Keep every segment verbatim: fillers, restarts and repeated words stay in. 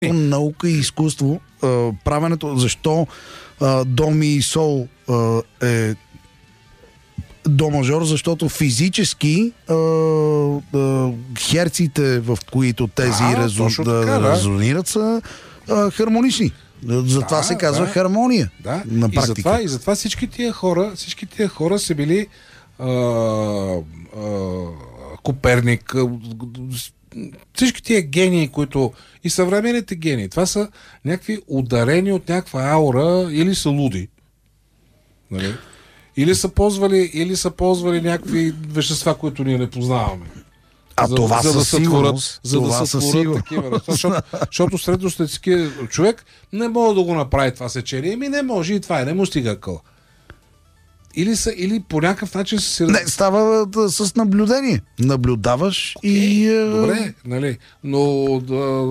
наука и изкуство, а, правенето, защо а, до ми и сол а, е до мажор, защото физически а, а, херците, в които тези А, резу, точно да, така, да. да. резонират, са а, хармонични. Затова Да, се казва да. хармония. Да. На И практика. затова, и затова всички тия хора, всички тия хора са били а, а, Коперник, а, всички тия гении, които и съвременните гении, това са някакви ударени от някаква аура или са луди. Нали? Или са ползвали, или са ползвали някакви вещества, които ние не познаваме. А за, това за да със сигурност. За това да със сътворят сигурност. такива неща. Защото, защото средностатистически човек не може да го направи това сечение. Еми не може и това е. Не му стига къл. Или, са, или по някакъв начин са си... Не, става да, с наблюдение. Наблюдаваш Окей, и... е, Добре, нали? Но да...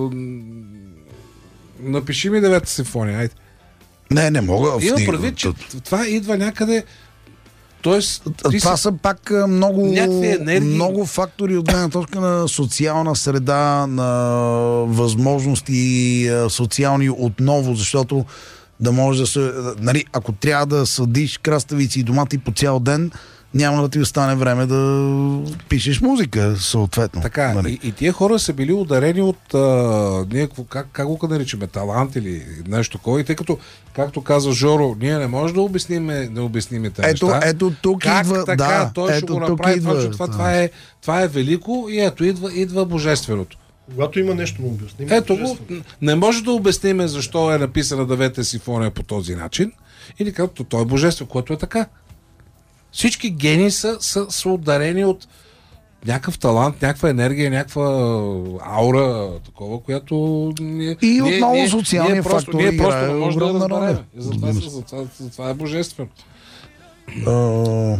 Напиши ми девета симфония, айде. Не, не мога. Има в- предвид, че това идва някъде... Тоест, ти Това си... са пак а, много, Някакви енергии. много фактори от гледна точка на социална среда, на възможности а, социални отново, защото да може да се... Нали, ако трябва да съдиш краставици и домати по цял ден, няма да ти остане време да пишеш музика, съответно. Така, нали. и, и тия хора са били ударени от а, ние, как, как го наричаме, талант или нещо такова. И тъй като, както каза Жоро, ние не можем да обясниме, да обясниме тези Ето, неща. ето тук Как идва... така, да, той ето ще го тук направи идва, това, че това, да. това, е, това е велико и ето идва, идва божественото. Когато има нещо му обясним. Ето го, не може да обясниме защо е написана девета симфония по този начин, или като той е божествен, което е така. Всички гении са, са, са ударени от някакъв талант, някаква енергия, някаква аура, такова, която ние, И ние, отново ние, социалния ние просто, фактор ние просто играе не можем да огромна роля. разберем. И затова, затова, затова е божествено. А,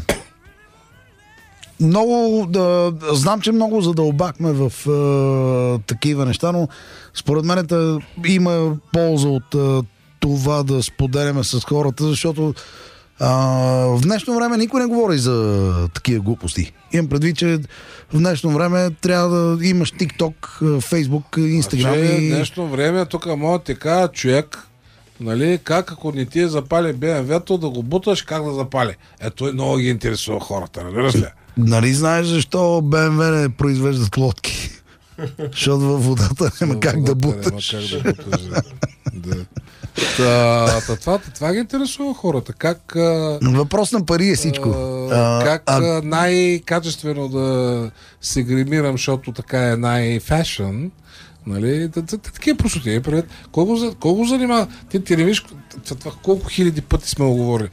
много да, знам, че много задълбахме в а, такива неща, но според мен та, има полза от а, това да споделяме с хората, защото а, в днешно време никой не говори за такива глупости. Имам предвид, че в днешно време трябва да имаш TikTok, Facebook, Instagram Че и... днешно време тук мога да ти кажа човек, нали, как ако не ти е запали Б М В-то, да го буташ, как да запали. Ето е много ги интересува хората, разбираш ли? Нали знаеш защо Б М В не произвеждат лодки? Защото във водата няма как да буташ. Няма как да буташ, да. Да. Та, та, това, това ги интересува хората. Как, а, Въпрос на пари е всичко. а, как а, а, най-качествено да се гримирам, защото така е най-фешън. Нали? Т- т- т- Такива простоти. Колко, за- колко занимава? Ти, ти не виж това, това, колко хиляди пъти сме го говорили.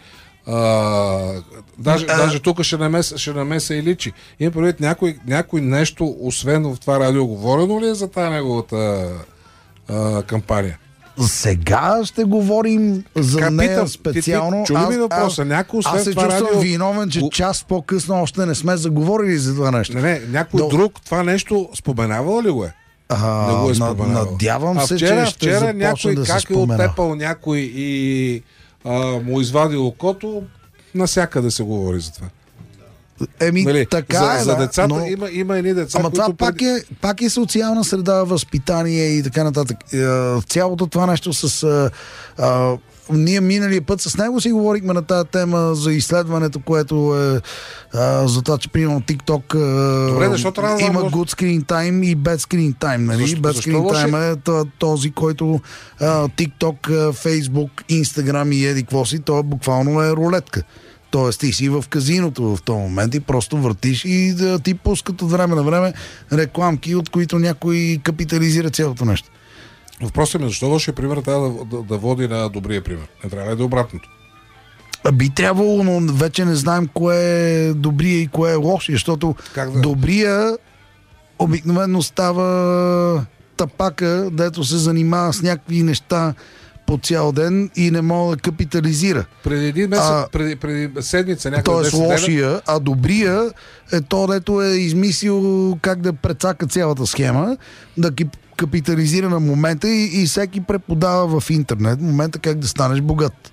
А, даже, А, даже тук ще намеса, ще намеса и личи. Има предвид някой, някой нещо, освен в това радио, говорено ли е за тази неговата а, кампания? Сега ще говорим за Как нея питам? специално. Ти- ти чули ми въпроса? Някой освен аз се това чувствам радио- виновен, че Го- час по-късно още не сме заговорили за това нещо. Не, не, някой Но- друг това нещо споменавал ли го е? А, Не го е на- споменавал. надявам А се, вчера, че ще вчера започне някой да се как е спомена. оттепал някой и а, му извадил окото, насякъде се говори за това. Еми, Нали, така за, е, за да, децата но... има, има едни деца, Ама които... това пак е, пак е социална среда, възпитание и така нататък. Е, Цялото това нещо с... А, а, ние миналия път с него си говорихме на тази тема за изследването, което е а, за това, че примерно TikTok а, Добре, защо трябва да има знам- good screen time и bad screen time. Нали? Защо- Bad защо screen лоши? time е т- този, който а, TikTok, а, Facebook, Instagram и еди какво си, то буквално е рулетка. Тоест ти си в казиното в този момент и просто въртиш и да ти пускат от време на време рекламки, от които някой капитализира цялото нещо. Въпросът ми е, защо лошия пример трябва да, да, да води на добрия пример? Не трябва ли да е обратното? А би трябвало, но вече не знаем кое е добрия и кое е лошия, защото Как да? добрия обикновено става тапака, дето се занимава с някакви неща по цял ден и не може да капитализира. Преди един месец, А, преди, преди седмица, някъде Тоест десет дена, лошия, а добрия е то, дето е измислил как да прецака цялата схема, да ги капитализира на момента и, и всеки преподава в интернет момента как да станеш богат.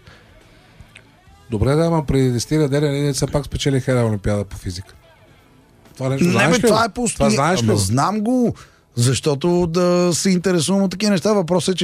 Добре, да, ама преди десет дена ние все пак спечелиха една олимпиада по физика. Това нещо Не, знаеш бе, ли? това го? е постоянно. Това знаеш ли? Ама го? знам го. Защото да се интересувам от такива неща. Въпросът е, че